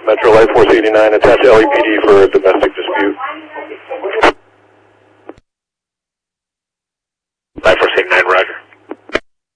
Metro Light Force 89, attach LAPD for domestic.